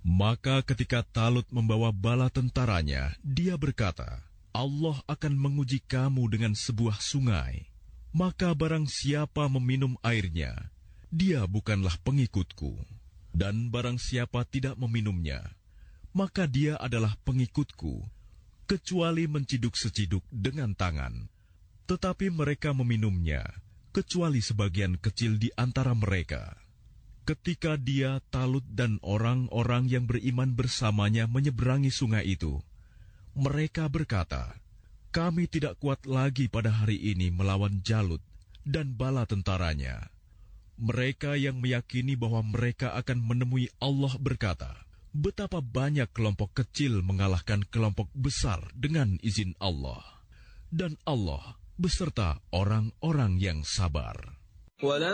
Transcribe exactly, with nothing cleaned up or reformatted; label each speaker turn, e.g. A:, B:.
A: Maka ketika Talut membawa bala tentaranya, dia berkata, Allah akan menguji kamu dengan sebuah sungai. Maka barang siapa meminum airnya, dia bukanlah pengikutku. Dan barang siapa tidak meminumnya, maka dia adalah pengikutku, kecuali menciduk seciduk dengan tangan. Tetapi mereka meminumnya, kecuali sebagian kecil di antara mereka. Ketika dia, Talut, dan orang-orang yang beriman bersamanya menyeberangi sungai itu, mereka berkata, kami tidak kuat lagi pada hari ini melawan Jalut dan bala tentaranya. Mereka yang meyakini bahwa mereka akan menemui Allah berkata, betapa banyak kelompok kecil mengalahkan kelompok besar dengan izin Allah. Dan Allah beserta orang-orang yang sabar.